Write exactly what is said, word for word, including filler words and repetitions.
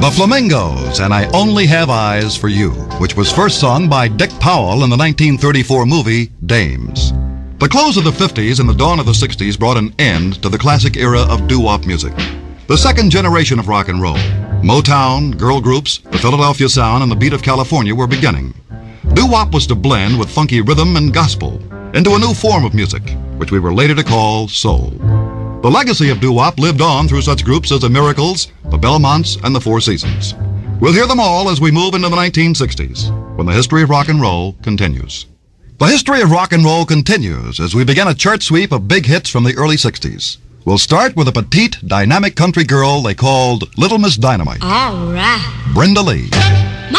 The Flamingos and I Only Have Eyes for You, which was first sung by Dick Powell in the nineteen thirty-four movie Dames. The close of the fifties and the dawn of the sixties brought an end to the classic era of doo-wop music. The second generation of rock and roll, Motown, girl groups, the Philadelphia sound, and the beat of California were beginning. Doo-wop was to blend with funky rhythm and gospel into a new form of music, which we were later to call soul. The legacy of doo-wop lived on through such groups as the Miracles, the Belmonts, and the Four Seasons. We'll hear them all as we move into the nineteen sixties, when the history of rock and roll continues. The history of rock and roll continues as we begin a chart sweep of big hits from the early sixties. We'll start with a petite, dynamic country girl they called Little Miss Dynamite. All right. Brenda Lee.